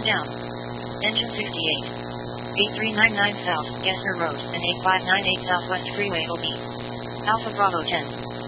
down. Engine 68. 8399 South, Gessner Road, and 8598 Southwest Freeway OB. Alpha Bravo 10.